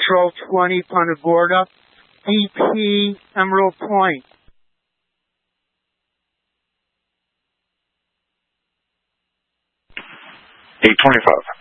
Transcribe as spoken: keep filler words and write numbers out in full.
Control twenty, Punta Gorda, D P, Emerald Point. eight twenty-five.